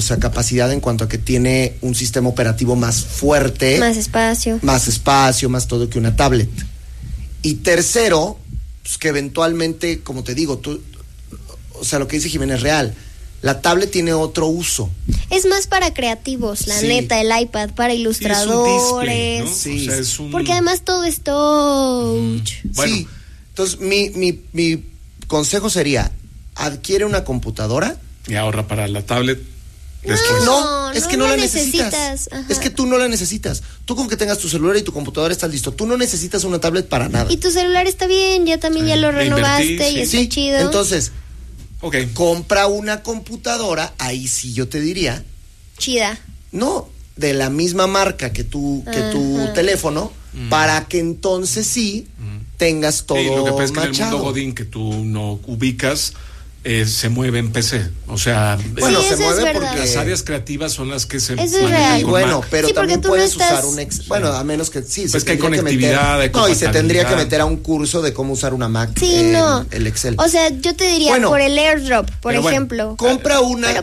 sea, capacidad en cuanto a que tiene un sistema operativo más fuerte. Más espacio, más todo que una tablet. Y tercero, pues que eventualmente, como te digo, o sea, lo que dice Jimena es real. La tablet tiene otro uso. Es más para creativos, la neta, el iPad, para ilustradores. Sí, es un display, ¿no? O sea, es un... Porque además todo es touch. Bueno. Sí, entonces mi consejo sería, adquiere una computadora. Y ahorra para la tablet. No la necesitas. Ajá. Es que tú no la necesitas. Tú con que tengas tu celular y tu computadora estás listo. Tú no necesitas una tablet para nada. Y tu celular está bien, ya también ya lo renovaste y está chido. Entonces, compra una computadora, ahí sí yo te diría. Chida. No, de la misma marca que tu teléfono, para que entonces tengas todo lo que pasa es que machado. en el mundo godín que tú no ubicas, se mueve en PC. O sea, bueno, se mueve porque las áreas creativas son las que se eso es real. Bueno, pero también puedes no usar un bueno, a menos que pues que hay conectividad, y se tendría que meter a un curso de cómo usar una Mac el Excel. O sea, yo te diría por el AirDrop, por ejemplo. Compra una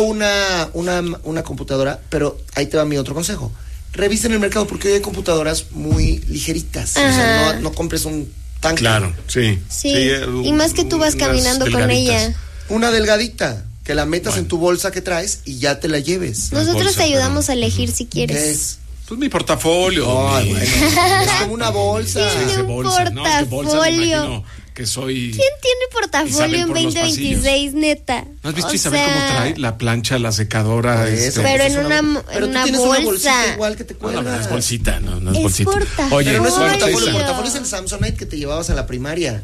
computadora, pero ahí te va mi otro consejo. Revisa en el mercado porque hoy hay computadoras muy ligeritas. O sea, no compres un tanque. Claro, sí. Y más que tú vas caminando con ella. Una delgadita, que la metas en tu bolsa que traes y ya te la lleves. Nosotros te ayudamos a elegir si quieres. Pues mi portafolio. Ay, bueno, es como una bolsa. Tiene un portafolio. Que soy... ¿Quién tiene portafolio en 2026, neta? ¿No has visto Isabel cómo trae la plancha, la secadora? Pero en una tienes bolsa. Una bolsita igual que te cuelga. No es bolsita, no es bolsita. Oye, pero no es un portafolio. El portafolio es el Samsonite que te llevabas a la primaria.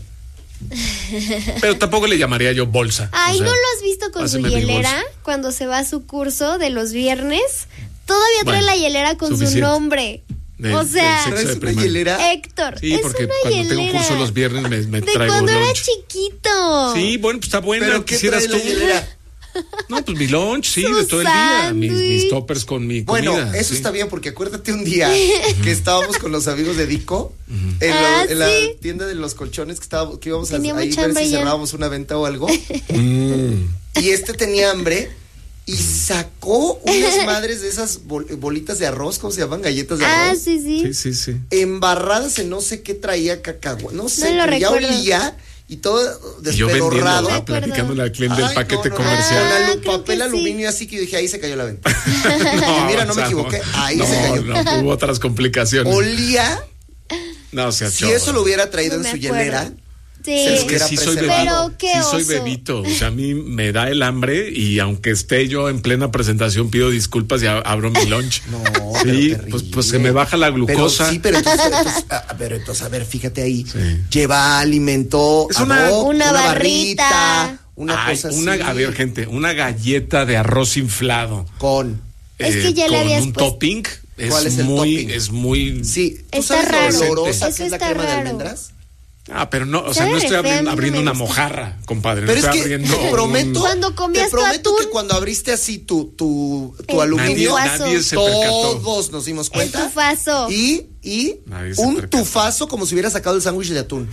Pero tampoco le llamaría yo bolsa. Ay, ¿no lo has visto con su hielera? Cuando se va a su curso de los viernes, todavía trae la hielera con su nombre. O sea, ¿es una hielera? Héctor, sí, porque cuando tengo curso los viernes me traigo cuando lunch. era chiquito. Sí, bueno, pues está buena. ¿Pero qué trae la hielera? No, pues mi lunch, de todo el día. Mis toppers con mi comida. Bueno, eso está bien, porque acuérdate un día que estábamos con los amigos de Dico en la tienda de los colchones que íbamos a ahí ver si cerrábamos una venta o algo. Y tenía hambre. Y sacó unas madres de esas bolitas de arroz, ¿cómo se llaman? Galletas de arroz. Sí. Embarradas en no sé qué traía cacao. No sé, pero ya recuerdo. olía y todo despedorrado. Yo platicándole al cliente del paquete comercial. Con papel aluminio así que yo dije, ahí se cayó la venta. Mira, no me equivoqué, ahí se cayó. No, hubo otras complicaciones. Olía. No, si eso lo hubiera traído en su hielera. Sí, es que sí soy bebito. Pero soy bebito. O sea, a mí me da el hambre y aunque esté yo en plena presentación pido disculpas y abro mi lunch. No, sí, pues se me baja la glucosa. Pero entonces, a ver, fíjate ahí. Sí. Lleva alimento, es una barrita, una cosa así. A ver, gente, una galleta de arroz inflado. Es que ya le habías un topping. ¿Cuál es el topping? Es muy... Sí, ¿tú está sabes raro. lo olorosa Eso que es la crema de almendras? Pero no, o sea, no estoy abriendo una mojarra, compadre. Pero no es que te prometo, cuando comías tu atún, que cuando abriste así tu aluminio, nadie se percató. Todos nos dimos cuenta. El tufazo. Y un tufazo como si hubiera sacado el sándwich de atún.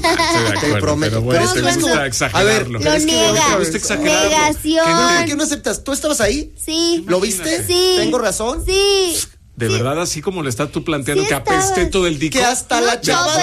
Te prometo. Pero bueno, te gusta exagerarlo. Lo niega. Negación. ¿Por qué no aceptas? ¿Tú estabas ahí? Sí. ¿Lo viste? Sí. ¿Tengo razón? Sí. De verdad, así como le estás tú planteando que apeste todo el Dico. Que hasta la chava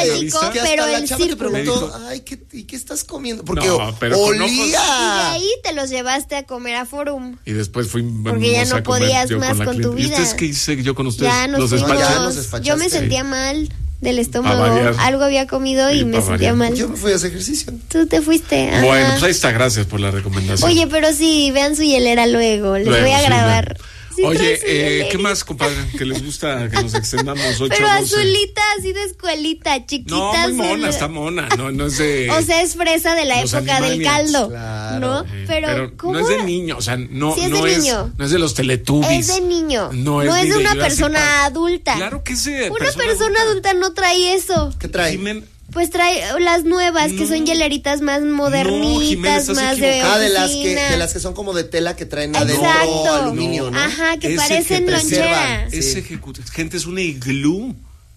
te preguntó, ay, ¿qué estás comiendo? Porque olía. Y de ahí te los llevaste a comer a Forum. Y después porque ya no podías más con tu vida. ¿Y ustedes qué hice yo con ustedes? Ya nos despachaste. Yo me sentía mal del estómago. Algo había comido y me sentía mal. Yo me fui a hacer ejercicio. Tú te fuiste. Ajá. Bueno, pues ahí está, gracias por la recomendación. Oye, pero sí, vean su hielera luego. Les voy a grabar. Sí, oye, ¿qué más, compadre? Que les gusta que nos extendamos 8 Pero 12. azulita, así de escuelita, chiquita. No, muy mona, está mona. No es de... O sea, es fresa de la época del caldo. Claro. ¿No? Pero ¿cómo? No es de niño, o sea, no sí es de niño. No es de los Teletubbies. Es de niño. No es de una persona adulta. Claro que es de una persona adulta no trae eso. ¿Qué trae? Pues trae las nuevas, que son hieleritas más modernitas, más de de las que son como de tela que traen adentro aluminio, ¿no? Ajá, que parecen lonchera. Gente, es una iglú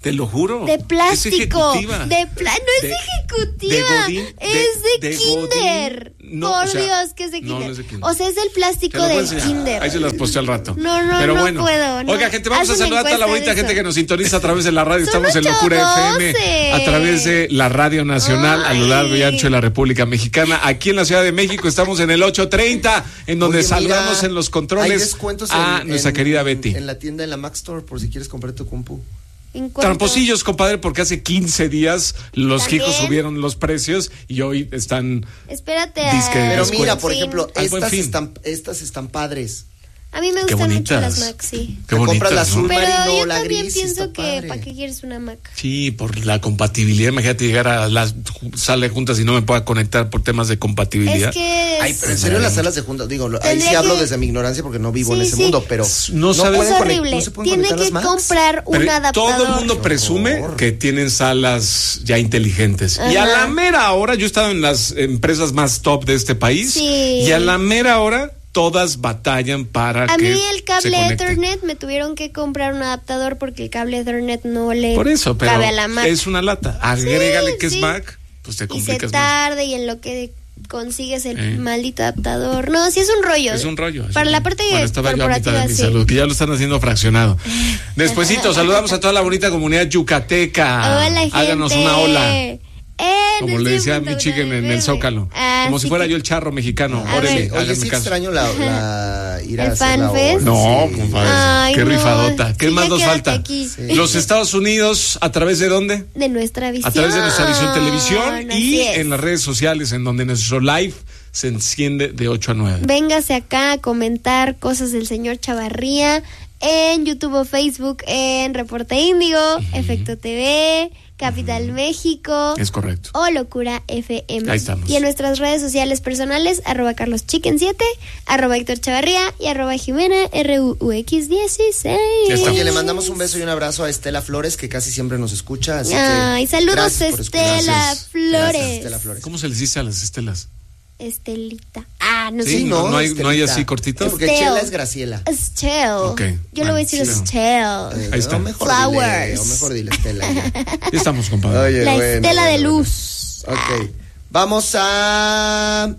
Te lo juro. De plástico. Es ejecutiva. No es ejecutiva. Es de kinder. No, por Dios, que es de kinder. No es de kinder. O sea, es el plástico del kinder. Ahí se las posté al rato. No, pero bueno. No puedo. Oiga, gente, vamos a saludar a toda la bonita gente que nos sintoniza a través de la radio. Estamos en Locura FM, a través de la Radio Nacional, a lo largo y ancho de la República Mexicana. Aquí en la Ciudad de México estamos en el 830, en donde saludamos en los controles hay descuentos a nuestra querida Betty. En la tienda, en la Mac Store, por si quieres comprar tu compu. Tramposillos, compadre, porque hace 15 días los Jicos subieron los precios y hoy están. Espérate. Pero mira, por ejemplo, estas están padres. A mí me gustan mucho las Mac, sí. Qué bonitas, compras la azul, pero marino, yo la también gris, pienso que ¿para qué quieres una Mac? Sí, por la compatibilidad. Imagínate llegar a las salas de juntas y no me pueda conectar por temas de compatibilidad. Es que ay, pero en serio las salas de juntas, digo, ahí sí hablo desde mi ignorancia porque no vivo en ese mundo, pero no sabes. Es horrible. Tiene que comprar un adaptador. Todo el mundo presume que tienen salas ya inteligentes. Ajá. Y a la mera hora, yo he estado en las empresas más top de este país, y a la mera hora todas batallan para que a mí el cable Ethernet me tuvieron que comprar un adaptador porque el cable Ethernet no le cabe a la Mac. Es una lata. Agrégale que es Mac, pues te complicas más. Y se tarde y en lo que consigues el maldito adaptador. No, sí es un rollo. Es un rollo. Para la parte corporativa, de mi salud, que ya lo están haciendo fraccionado. Despuesito, saludamos a toda la bonita comunidad yucateca. Hola, gente. Háganos una ola. Como le decía a mi chica en el Zócalo, como si fuera yo el charro mexicano. Órale, oye, sí extraño ir a hacer la ola. No, compadre, qué rifadota. ¿Qué más nos falta? Sí. Los Estados Unidos, ¿a través de dónde? De nuestra visión. A través de nuestra visión televisión y en las redes sociales, en donde nuestro live se enciende de 8 a 9. Véngase acá a comentar cosas del señor Chavarría en YouTube o Facebook, en Reporte Índigo, Efecto TV, Capital México. Es correcto. O Locura FM. Ahí estamos. Y en nuestras redes sociales personales, @CarlosChicken7, @Héctor Chavarría y @Jimena RUX16. Oye, le mandamos un beso y un abrazo a Estela Flores, que casi siempre nos escucha. Así ay, saludos, Estela Flores. Gracias, Estela Flores. ¿Cómo se les dice a las Estelas? Estelita. No sé. No hay así cortito. Porque Chela es Graciela. Estel. Okay. Yo le voy a decir Estel. Ahí está. Mejor dile Estela. Ya estamos, compadre. Oye, la Estela de luz. Ok. Vamos a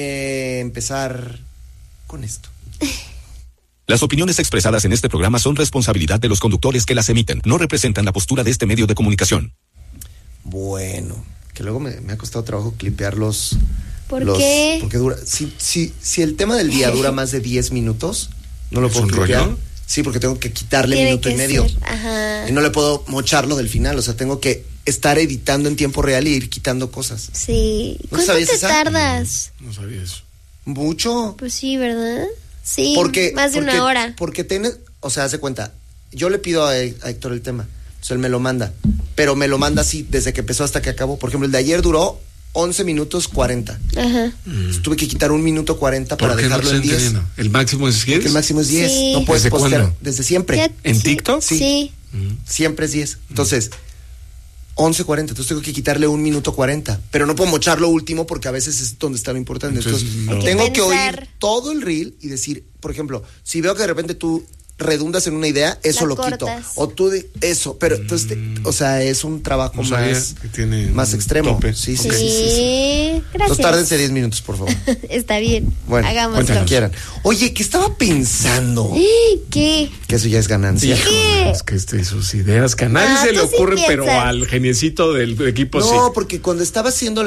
empezar con esto. Las opiniones expresadas en este programa son responsabilidad de los conductores que las emiten. No representan la postura de este medio de comunicación. Bueno, que luego me ha costado trabajo clipear los... ¿Por qué? Porque dura... Si el tema del día dura más de 10 minutos, no lo puedo clipear. Sí, porque tengo que quitarle minuto y medio. Ajá. Y no le puedo mocharlo del final, o sea, tengo que estar editando en tiempo real y ir quitando cosas. Sí. ¿Cuánto te tardas? No sabía eso. ¿Mucho? Pues sí, ¿verdad? Sí, más de una hora. Porque o sea, haz de cuenta, yo le pido a Héctor el tema, o sea, él me lo manda, pero me lo manda así desde que empezó hasta que acabó. Por ejemplo, el de ayer duró 11 minutos 40. Ajá. Tuve que quitar 1 minuto 40 para dejarlo en 10. ¿El máximo es 10? Porque el máximo es 10. Sí. No puedes ¿Desde postear cuándo? desde siempre. ¿En TikTok? Sí. Siempre es 10. Entonces, 11:40. Entonces tengo que quitarle 1 minuto 40. Pero no puedo mochar lo último porque a veces es donde está lo importante. Entonces tengo que oír todo el reel y decir, por ejemplo, si veo que de repente tú redundas en una idea, eso lo quito. O tú eso, pero entonces, o sea, es un trabajo más extremo. Tope. Sí. Gracias. Entonces tárdense 10 minutos, por favor. Está bien. Bueno, hagámoslo. Cuando quieran. Oye, ¿qué estaba pensando? ¿Qué? Que eso ya es ganancia. ¿Qué? Es que sus ideas que a nadie se le ocurren, pero al geniecito del equipo sí. No, porque cuando estaba haciendo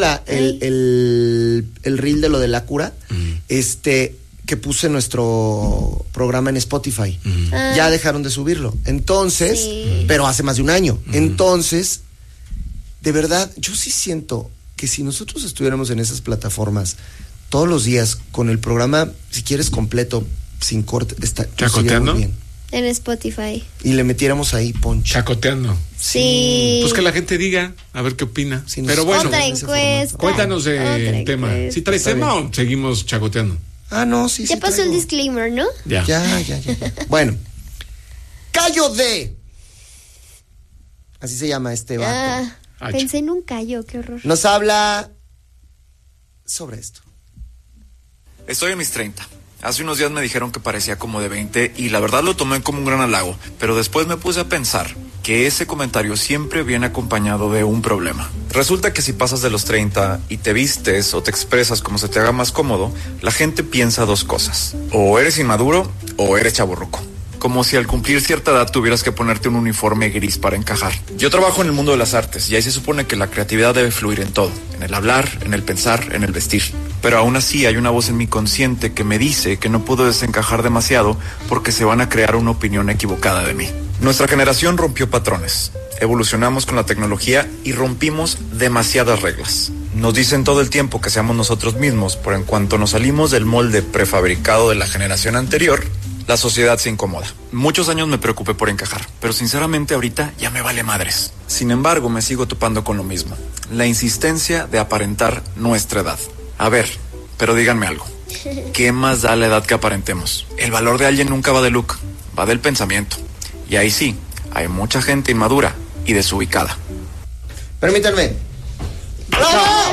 el reel de lo de la cura, que puse nuestro programa en Spotify. Ya dejaron de subirlo. Entonces, pero hace más de un año. Entonces, de verdad, yo sí siento que si nosotros estuviéramos en esas plataformas todos los días con el programa, si quieres completo, sin corte, ¿chacoteando? Muy bien. En Spotify. Y le metiéramos ahí ponche. Chacoteando. Sí. Pues que la gente diga, a ver qué opina. Sí, pero bueno, otra encuesta. Cuéntanos el tema. ¿Si traes tema o seguimos chacoteando? Ah, no, sí. Ya pasó el disclaimer, ¿no? Ya. Bueno. Callo de. Así se llama este vato. Pensé en un callo, qué horror. Nos habla sobre esto. Estoy en mis 30. Hace unos días me dijeron que parecía como de 20 y la verdad lo tomé como un gran halago, pero después me puse a pensar, que ese comentario siempre viene acompañado de un problema. Resulta que si pasas de los 30 y te vistes o te expresas como se te haga más cómodo, la gente piensa dos cosas: o eres inmaduro o eres chavorruco. Como si al cumplir cierta edad tuvieras que ponerte un uniforme gris para encajar. Yo trabajo en el mundo de las artes y ahí se supone que la creatividad debe fluir en todo, en el hablar, en el pensar, en el vestir. Pero aún así hay una voz en mi consciente que me dice que no puedo desencajar demasiado porque se van a crear una opinión equivocada de mí. Nuestra generación rompió patrones, evolucionamos con la tecnología y rompimos demasiadas reglas. Nos dicen todo el tiempo que seamos nosotros mismos, pero en cuanto nos salimos del molde prefabricado de la generación anterior, la sociedad se incomoda. Muchos años me preocupé por encajar, pero sinceramente ahorita ya me vale madres. Sin embargo, me sigo topando con lo mismo: la insistencia de aparentar nuestra edad. A ver, pero díganme algo. ¿Qué más da la edad que aparentemos? El valor de alguien nunca va de look, va del pensamiento. Y ahí sí, hay mucha gente inmadura y desubicada. Permítanme. ¡Bravo!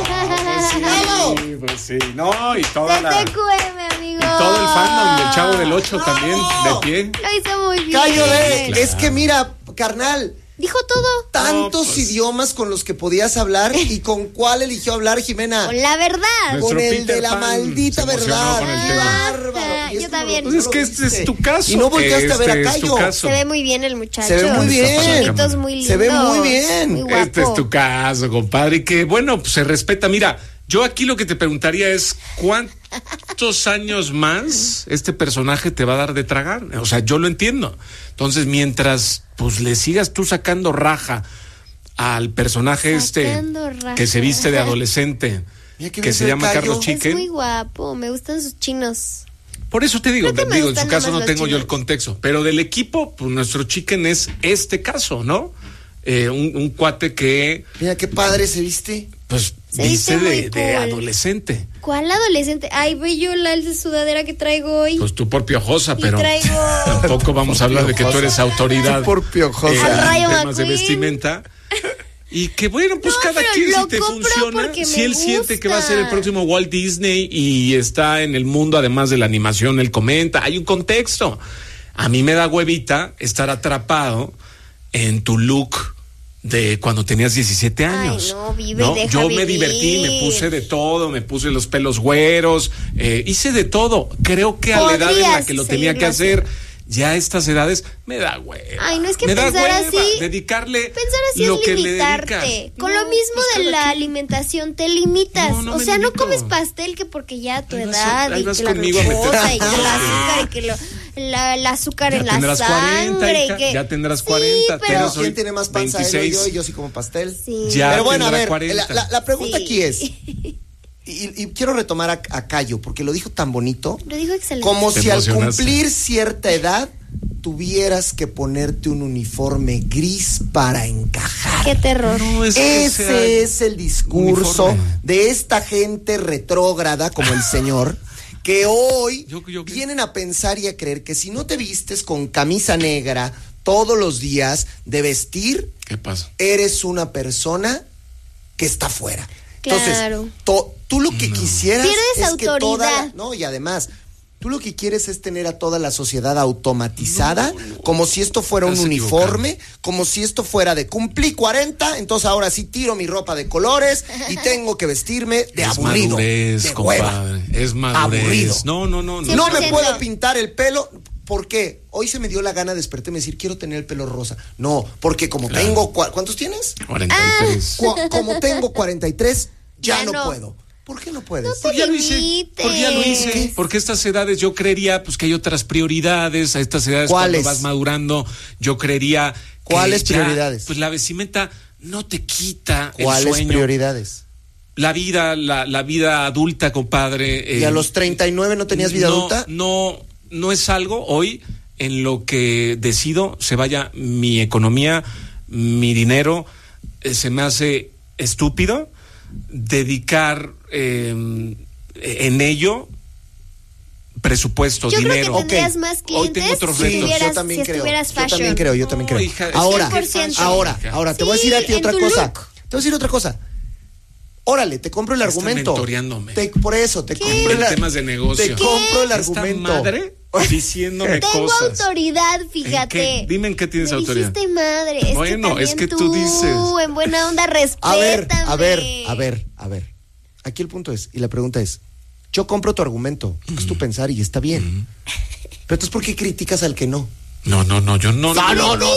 Sí, pues sí. No, y toda la... TQM, amigo. Y todo el fandom del Chavo del 8 también, de pie. Lo hizo muy bien. Callo de... Claro. Es que mira, carnal... Dijo todo. Tantos idiomas con los que podías hablar. ¿Y con cuál eligió hablar, Jimena? Con la verdad. Nuestro Con el Peter de la Pan maldita se emocionó verdad. con el ¡Qué tema. bárbaro! Y Yo también. Pues es que este es tu caso. Y no volteaste a ver a este es tu Cayo. caso. Se ve muy bien el muchacho. Se ve muy bien. Sus ojitos muy lindos. Se ve muy bien. Muy guapo. Este es tu caso, compadre. Y que bueno, pues se respeta. Mira, yo aquí lo que te preguntaría es: ¿cuántos años más este personaje te va a dar de tragar? O sea, yo lo entiendo. Entonces, mientras pues le sigas tú sacando raja al personaje Sacando raja. que se viste de adolescente, Mira qué que se bien llama Cayo. Carlos Es Chicken. muy guapo. Me gustan sus chinos. Por eso te digo, Creo que me en gustan su caso nada no más tengo los yo el chinos. contexto, pero del equipo, pues nuestro Chicken es este caso, ¿no? Un cuate que, Mira qué padre se viste. pues, Se viste viste muy de cool. adolescente. ¿Cuál adolescente? Ay, ve yo la sudadera que traigo hoy. Pues tú por piojosa, Y pero traigo... tampoco vamos a hablar de que tú eres autoridad Tú por piojosa. en Al Rayo temas de McQueen. vestimenta. Y que bueno, pues No, cada pero quien lo si te compro funciona, porque si me él siente que va a ser el gusta. próximo Walt Disney y está en el mundo además de la animación, él comenta, hay un contexto. A mí me da huevita estar atrapado en tu look de cuando tenías 17 años. Ay, no, vive y deja Yo me vivir. divertí, me puse de todo, me puse los pelos güeros, hice de todo. Creo que a la edad en la Podrías que lo tenía que seguirlo hacer, haciendo. ya a estas edades, me da hueva. Ay, no es que me da pensar hueva así- dedicarle Pensar así lo es que le limitarte. dedicas. Con No, lo mismo pues de cada la quien. alimentación, te limitas. No, no o me sea, no limito. comes pastel que porque ya a tu Ahí vas edad ahí y vas que la conmigo a glucosa meter- y que el azúcar y que el azúcar Ya en la tendrás sangre 40, y hija, que... ya tendrás Sí, 40, pero... tienes hoy ¿Quién tiene más panza, él o 26? yo? Y yo sí como pastel. Sí. Ya. Pero bueno, a tendrá ver, 40. la pregunta Sí. aquí es, y quiero retomar a Cayo, porque lo dijo tan bonito, Lo dijo excelente. como Te si al emocionaste. cumplir cierta edad tuvieras que ponerte un uniforme gris para encajar. Qué terror. No, es que Ese sea es el discurso uniforme. de esta gente retrógrada como el señor, que hoy Yo vienen a pensar y a creer que si no te vistes con camisa negra todos los días de vestir, ¿Qué pasa? eres una persona que está fuera. Claro. Entonces, tú lo que quisieras Pierdes es que toda autoridad. no, y además, tú lo que quieres es tener a toda la sociedad automatizada, como si esto fuera un Estás uniforme, como si esto fuera de cumplí 40, entonces ahora sí tiro mi ropa de colores y tengo que vestirme de Es aburrido, madurez, de hueva. compadre. Es madurez. Aburrido. No. No 100%. me puedo pintar el pelo. ¿Por qué? Hoy se me dio la gana de despertarme y decir, quiero tener el pelo rosa. No, porque como Claro. tengo... ¿Cuántos tienes? 43. Como tengo 43, ya Ya no no. puedo. ¿Por qué no puedes? Porque ya lo hice. limites. Porque ya lo hice. ¿Qué? Porque a estas edades yo creería pues que hay otras prioridades. A estas edades ¿Cuáles? cuando vas madurando, yo creería que ¿Cuáles ya, prioridades? Pues la vestimenta no te quita el ¿Cuáles sueño. prioridades? La vida, la vida adulta, compadre. ¿Y a los 39 no tenías vida adulta? No es algo hoy en lo que decido se vaya mi economía, mi dinero. Se me hace estúpido dedicar en ello presupuesto, Yo dinero. creo que tendrías Ok. más Hoy tengo clientes otros si retos. estuvieras, yo también si creo. estuvieras Yo fashion. también creo, yo también creo. hija, es Ahora, que 100%. ahora, te voy a decir a ti Sí, en otra tu cosa. look. Te voy a decir otra cosa. Órale, te compro el Estás argumento. mentoreándome. Por eso, te compro En temas de negocio. Te compro el Esta argumento. madre diciéndome Tengo cosas. Tengo autoridad, fíjate. Dime en qué tienes autoridad. Dijiste madre. Bueno, es que tú dices. En buena onda, respétame. A ver. Aquí el punto es, y la pregunta es, yo compro tu argumento, es tu pensar y está bien. Pero entonces, ¿por qué criticas al que no? No, yo no. No.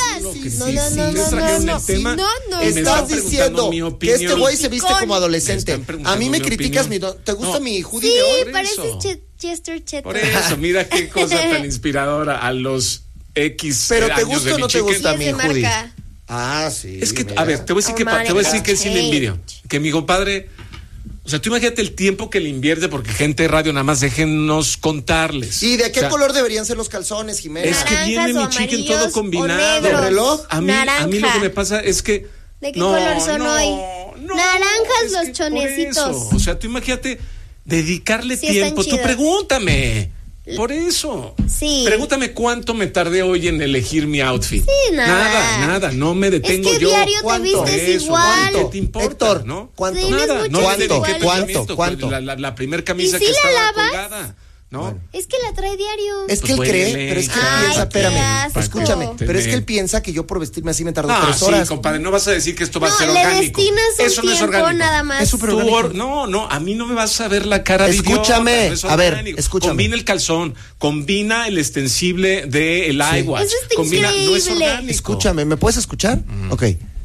Estás diciendo que este güey se viste como adolescente. A mí me criticas ¿te gusta mi hoodie de hoy? Sí, pareces Chester Cheto. Por eso, mira qué cosa tan inspiradora a los X Pero años ¿te gusta o no te gusta mi hoodie? Ah, sí. Es que, a ver, te voy a decir que sí le envidio. Que mi compadre... O sea, tú imagínate el tiempo que le invierte, porque gente de radio, nada más déjennos contarles. ¿Y de qué color deberían ser los calzones, Jimena? Es que viene mi chicken todo combinado. ¿De reloj? A mí lo que me pasa es que... ¿De qué color son hoy? Naranjas los chonecitos. O sea, tú imagínate dedicarle tiempo. Tú pregúntame. Por eso. Sí. Pregúntame cuánto me tardé hoy en elegir mi outfit. Sí, nada. No me detengo es que yo. diario te vistes igual. ¿Qué te importa? Héctor, ¿no? ¿Cuánto? Sí, Nada. No le dediqué ¿Cuánto? La primer camisa ¿Y si que la estaba lavas? colgada. ¿no? Bueno. Es que la trae diario. Es que él cree, pero es que él piensa, espérame, escúchame, pero es que él piensa que yo por vestirme así me tardo 3 horas. Sí, compadre, no vas a decir que esto va a ser le orgánico. destinas un Eso no es tiempo orgánico. nada más. Es súper orgánico. No, a mí no me vas a ver la cara de Escúchame, idiota, no es a ver, orgánico. escúchame. Combina el calzón, combina el extensible del iWatch. Eso está combina, no es increíble. orgánico. Escúchame, ¿me puedes escuchar? Ok.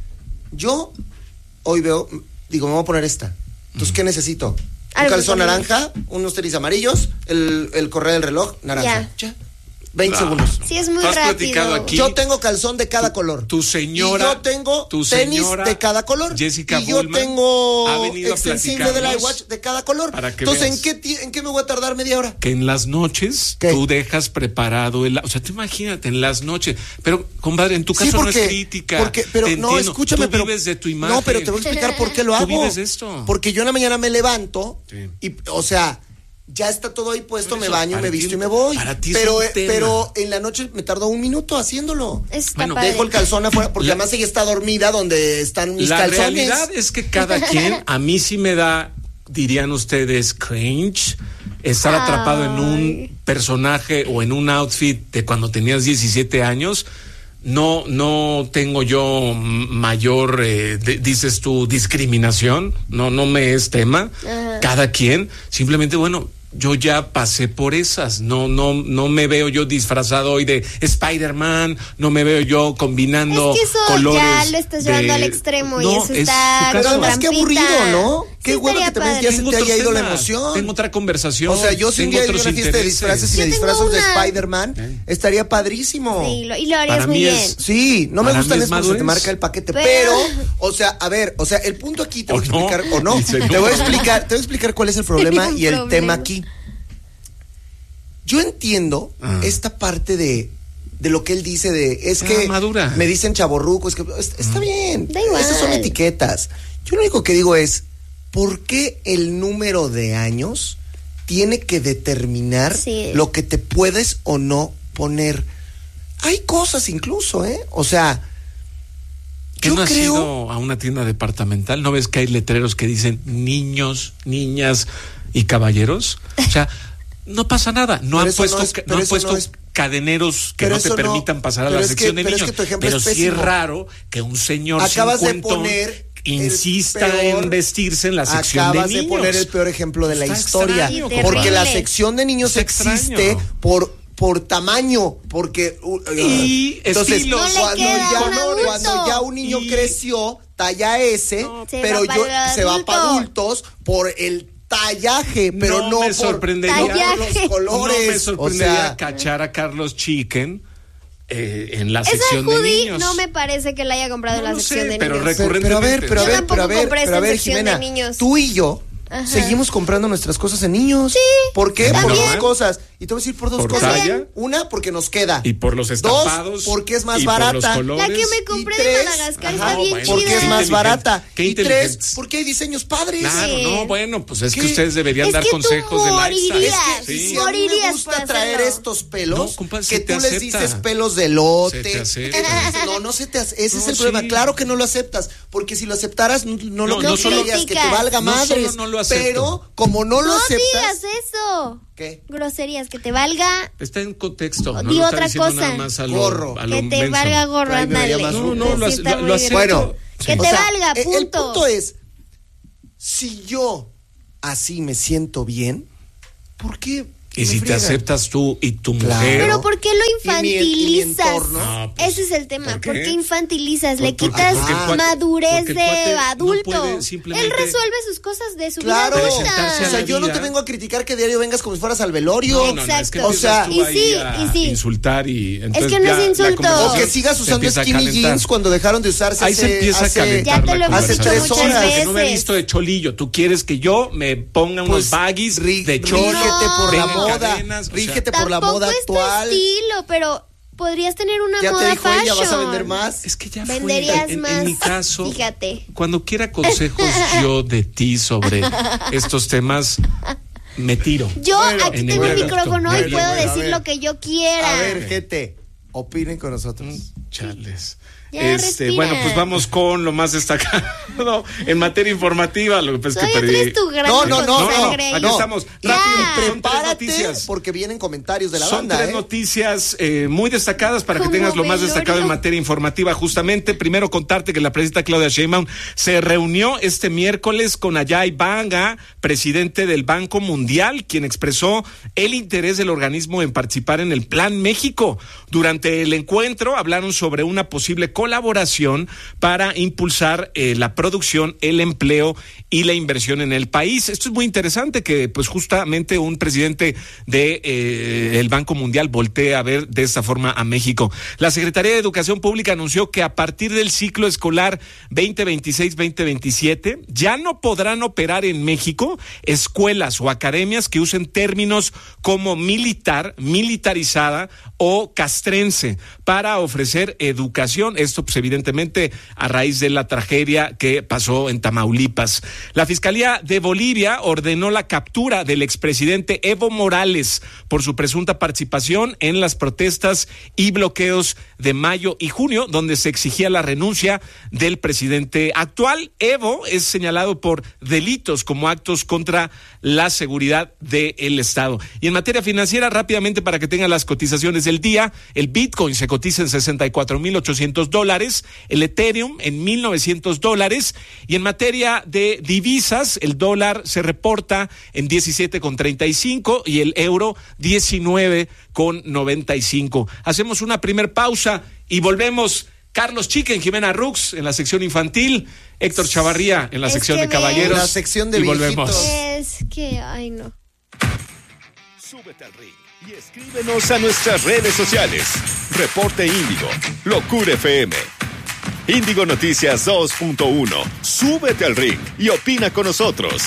Yo hoy me voy a poner esta. Entonces, ¿qué necesito? Un calzón naranja, unos tenis amarillos, el correa del reloj naranja. Ya. 20 segundos. Sí, es muy rápido. Aquí, yo tengo calzón de cada color. Tu señora. Y yo tengo tenis de cada color. Jessica y yo Bullman tengo extensible del iWatch de cada color. Entonces, veas. ¿en qué me voy a tardar media hora? Que en las noches tú dejas preparado o sea, tú imagínate, en las noches. Pero, compadre, en tu caso no es crítica. Pero te no, escúchame. Tú vives de tu imagen. No, pero te voy a explicar por qué lo hago. Tú vives de esto. Porque yo en la mañana me levanto y, o sea, ya está todo ahí puesto, me baño, me visto y me voy. Para ti pero, es un tema. pero en la noche me tardó 1 minuto haciéndolo. Dejo el calzón afuera porque además ella está dormida donde están mis calzones. La realidad es que cada quien, a mí sí me da, dirían ustedes, cringe, estar atrapado en un personaje o en un outfit de cuando tenías 17 años. No tengo yo mayor, dices tú, discriminación. No me es tema. Ajá. Cada quien, simplemente, bueno, yo ya pasé por esas. No me veo yo disfrazado hoy de Spider-Man. No me veo yo combinando colores. Ya lo estás llevando al extremo y eso está. Pero además, qué aburrido, ¿no? Qué huevo que también ya se te haya ido la emoción. Tengo otra conversación. O sea, yo si un día iría a una fiesta de disfraces y me disfrazo de Spider-Man, estaría padrísimo. Sí, y lo harías muy bien. Sí, no me gustan eso cuando se te marca el paquete, pero, o sea, a ver, o sea, el punto aquí te voy a explicar, o no, te voy a explicar cuál es el problema y el tema aquí. Yo entiendo esta parte de lo que él dice es que madura. Me dicen chavorruco, es que está bien. Da igual. Esas son etiquetas. Yo lo único que digo es, ¿por qué el número de años tiene que determinar lo que te puedes o no poner? Hay cosas incluso, O sea, ¿Qué no has ido a una tienda departamental? ¿No ves que hay letreros que dicen niños, niñas y caballeros? O sea, no pasa nada. No han puesto cadeneros que no te permitan pasar a la sección de niños. Pero sí es raro que un señor cincuentón insista en vestirse en la sección de niños. Acabas de poner el peor ejemplo de la historia. Extraño, porque la sección de niños existe por tamaño, porque entonces cuando ya un niño creció, talla S, pero se va para adultos por el tallaje, pero no me sorprendería por los colores. No me sorprendería cachar a Carlos Chicken en la sección de niños. No me parece que la haya comprado en la sección de niños. Recurrentemente. Pero a ver, Jimena, tú y yo seguimos comprando nuestras cosas en niños. Sí. ¿Por qué? Por 2 cosas. Y te voy a decir por 2 cosas. Talla, una, porque nos queda. Y por los estampados. 2, porque es más barata. La que me compré de Madagascar está bien chida. Porque es más barata. Y 3, porque hay diseños padres. Claro, pues es que ustedes deberían dar consejos de lifestyle. Si a mí me gusta traer estos pelos, que tú les dices pelos de lote. No se te hace. Ese es el problema. Claro que no lo aceptas. Porque si lo aceptaras, no lo creerías, que te valga madres. Pero como no lo aceptas. No digas eso. ¿Qué? Groserías que te valga. Está en contexto. Di otra cosa. Nada más gorro. Que te valga gorro, ándale. No, lo acepto. Bueno, que te valga, punto. El punto es, si yo así me siento bien, ¿por qué? Y si te aceptas tú y tu mujer. Pero ¿por qué lo infantilizas? ¿Y mi entorno? Pues, ese es el tema. ¿Por qué infantilizas? Le Porque quitas madurez de adulto. No él resuelve sus cosas de su vida adulta. O sea, yo no te vengo a criticar que diario vengas como si fueras al velorio. Exacto. Es que tú y sí. Insultar y entonces es que no es insulto. O que sigas usando skinny jeans cuando dejaron de usarse. Ahí se empieza a calentar. Ya te lo hemos dicho muchas veces. Que no me he visto de cholillo. Tú quieres que yo me ponga unos baggies de cholo. Rígete por la moda. Rígete por la moda actual. Es tu estilo, pero podrías tener una ya moda te dijo fashion. ella, vas a vender más. Es que ya venderías más. En mi caso, fíjate. Cuando quiera consejos yo de ti sobre estos temas, me tiro. Yo aquí tengo el micrófono y puedo decir lo que yo quiera. A ver, gente, opinen con nosotros. Charles. Bueno, pues vamos con lo más destacado en materia informativa. Lo que pasa es que perdí. Aquí estamos. Rápido, prepárate porque vienen comentarios de la banda. Son 3 noticias muy destacadas para que tengas lo más destacado en materia informativa. Justamente, primero contarte que la presidenta Claudia Sheinbaum se reunió este miércoles con Ajay Banga, presidente del Banco Mundial, quien expresó el interés del organismo en participar en el Plan México. Durante el encuentro hablaron sobre una posible colaboración para impulsar la producción, el empleo y la inversión en el país. Esto es muy interesante que pues justamente un presidente de el Banco Mundial voltee a ver de esta forma a México. La Secretaría de Educación Pública anunció que a partir del ciclo escolar 2026-2027 ya no podrán operar en México escuelas o academias que usen términos como militar, militarizada o castrense para ofrecer educación. Esto pues evidentemente a raíz de la tragedia que pasó en Tamaulipas. La Fiscalía de Bolivia ordenó la captura del expresidente Evo Morales por su presunta participación en las protestas y bloqueos de mayo y junio, donde se exigía la renuncia del presidente actual. Evo es señalado por delitos como actos contra la seguridad del Estado. Y en materia financiera, rápidamente para que tengan las cotizaciones del día, el Bitcoin se cotiza en $64,800, el Ethereum en $1,900, y en materia de divisas, el dólar se reporta en 17,35 y el euro 19,95. Hacemos una primer pausa y volvemos. Carlos Chiquen, Jimena Rux en la sección infantil, Héctor Chavarría en la sección de caballeros. La sección de y volvemos. Es que, ay no. Súbete al ring y escríbenos a nuestras redes sociales. Reporte Índigo, Locura FM. Índigo Noticias 2.1. Súbete al ring y opina con nosotros.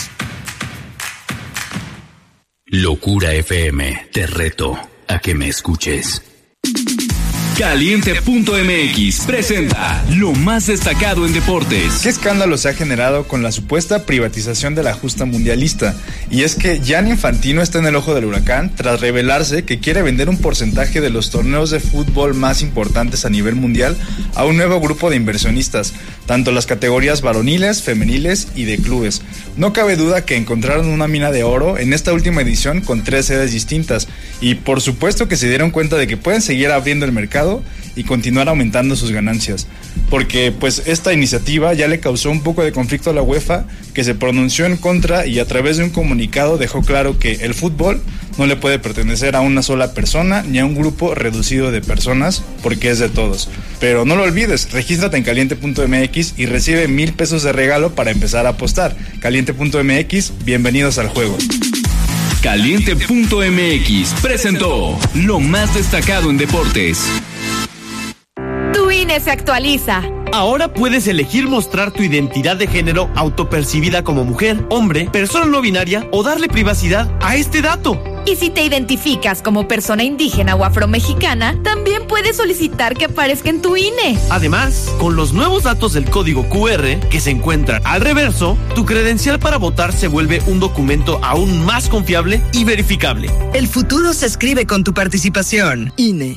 Locura FM, te reto a que me escuches. Caliente.mx presenta lo más destacado en deportes. ¿Qué escándalo se ha generado con la supuesta privatización de la justa mundialista? Y es que Gianni Infantino está en el ojo del huracán tras revelarse que quiere vender un porcentaje de los torneos de fútbol más importantes a nivel mundial a un nuevo grupo de inversionistas, tanto las categorías varoniles, femeniles y de clubes. No cabe duda que encontraron una mina de oro en esta última edición con 3 sedes distintas, y por supuesto que se dieron cuenta de que pueden seguir abriendo el mercado y continuar aumentando sus ganancias, porque pues esta iniciativa ya le causó un poco de conflicto a la UEFA, que se pronunció en contra y a través de un comunicado dejó claro que el fútbol no le puede pertenecer a una sola persona ni a un grupo reducido de personas, porque es de todos. Pero no lo olvides, regístrate en caliente.mx y recibe $1,000 de regalo para empezar a apostar. Caliente.mx, bienvenidos al juego. Caliente.mx presentó lo más destacado en deportes. Tu INE se actualiza. Ahora puedes elegir mostrar tu identidad de género autopercibida como mujer, hombre, persona no binaria o darle privacidad a este dato. Y si te identificas como persona indígena o afromexicana, también puedes solicitar que aparezca en tu INE. Además, con los nuevos datos del código QR que se encuentran al reverso, tu credencial para votar se vuelve un documento aún más confiable y verificable. El futuro se escribe con tu participación. INE.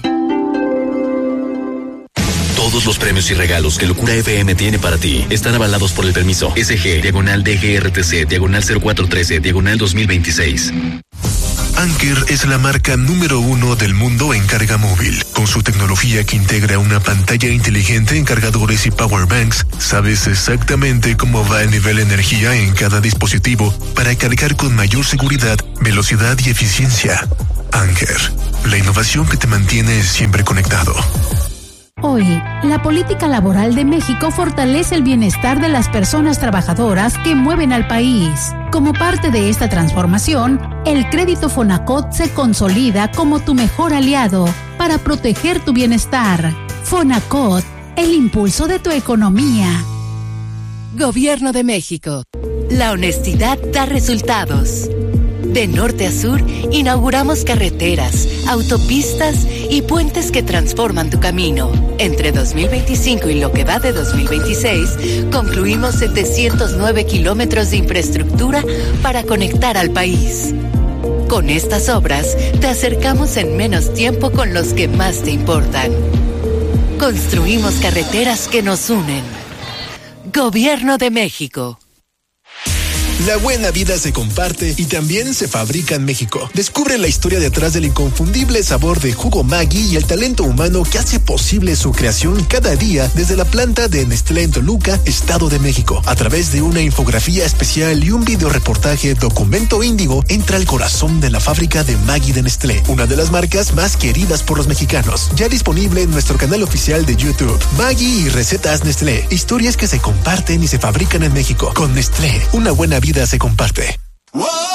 Todos los premios y regalos que Locura FM tiene para ti están avalados por el permiso SG, /DGRTC, /0413, /2026. Anker es la marca número 1 del mundo en carga móvil. Con su tecnología que integra una pantalla inteligente en cargadores y powerbanks, sabes exactamente cómo va el nivel de energía en cada dispositivo para cargar con mayor seguridad, velocidad y eficiencia. Anker, la innovación que te mantiene siempre conectado. Hoy, la política laboral de México fortalece el bienestar de las personas trabajadoras que mueven al país. Como parte de esta transformación, el crédito Fonacot se consolida como tu mejor aliado para proteger tu bienestar. Fonacot, el impulso de tu economía. Gobierno de México. La honestidad da resultados. De norte a sur, inauguramos carreteras, autopistas y puentes que transforman tu camino. Entre 2025 y lo que va de 2026, concluimos 709 kilómetros de infraestructura para conectar al país. Con estas obras, te acercamos en menos tiempo con los que más te importan. Construimos carreteras que nos unen. Gobierno de México. La buena vida se comparte y también se fabrica en México. Descubre la historia detrás del inconfundible sabor de jugo Maggi y el talento humano que hace posible su creación cada día desde la planta de Nestlé en Toluca, Estado de México. A través de una infografía especial y un videoreportaje Documento Índigo, entra al corazón de la fábrica de Maggi de Nestlé, una de las marcas más queridas por los mexicanos. Ya disponible en nuestro canal oficial de YouTube. Maggi y recetas Nestlé, historias que se comparten y se fabrican en México. Con Nestlé, una buena vida se comparte.